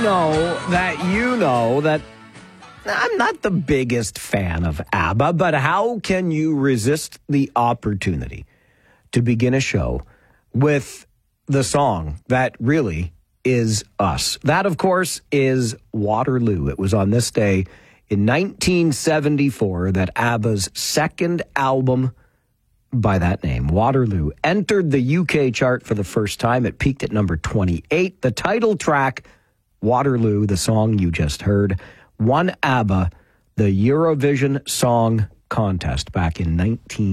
that I'm not the biggest fan of ABBA, but how can you resist the opportunity to begin a show with the song that really is us? That, of course, is Waterloo. It was on this day in 1974 that ABBA's second album by that name, Waterloo, entered the UK chart for the first time. It peaked at number 28. The title track, Waterloo, the song you just heard, won ABBA the Eurovision Song Contest back in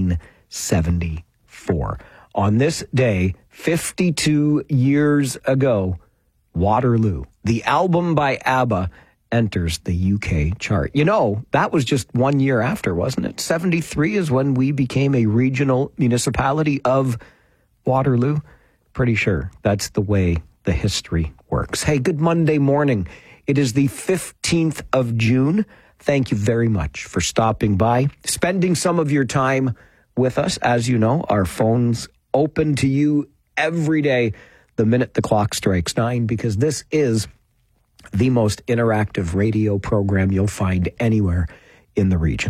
1974. On this day, 52 years ago, Waterloo, the album by ABBA, enters the UK chart. You know, that was just 1 year after, wasn't it? 73 is when we became a regional municipality of Waterloo. Pretty sure that's the way the history works. Hey, good Monday morning. It is the 15th of June. Thank you very much for stopping by, spending some of your time with us. As you know, our phones open to you every day the minute the clock strikes 9, because this is the most interactive radio program you'll find anywhere in the region.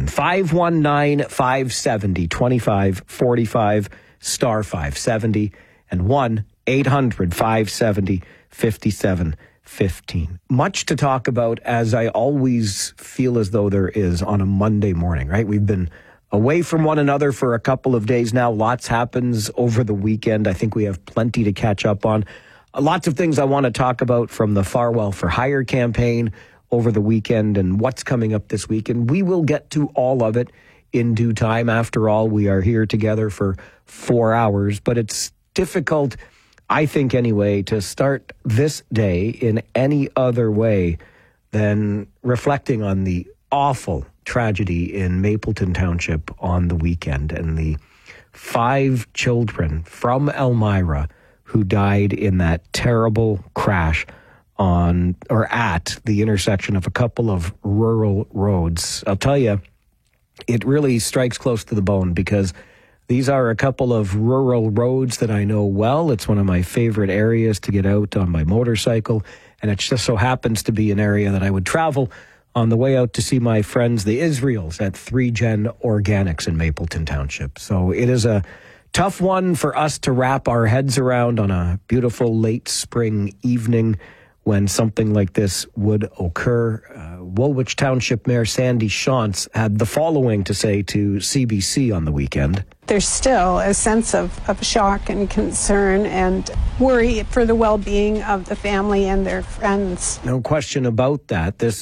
519-570-2545, star 570, and 1-800-570-5715. Much to talk about, as I always feel as though there is on a Monday morning, right? We've been away from one another for a couple of days now. Lots happens over the weekend. I think we have plenty to catch up on. Lots of things I want to talk about, from the Farwell for Hire campaign over the weekend and what's coming up this week. And we will get to all of it in due time. After all, we are here together for 4 hours. But it's difficult, I think anyway, to start this day in any other way than reflecting on the awful tragedy in Mapleton Township on the weekend and the 5 children from Elmira who died in that terrible crash at the intersection of a couple of rural roads. I'll tell you, it really strikes close to the bone, because these are a couple of rural roads that I know well. It's one of my favorite areas to get out on my motorcycle, and it just so happens to be an area that I would travel on the way out to see my friends, the Israels, at 3 Gen Organics in Mapleton Township. So it is a tough one for us to wrap our heads around on a beautiful late spring evening when something like this would occur. Woolwich Township Mayor Sandy Shantz had the following to say to CBC on the weekend. There's still a sense of shock and concern and worry for the well-being of the family and their friends. No question about that. This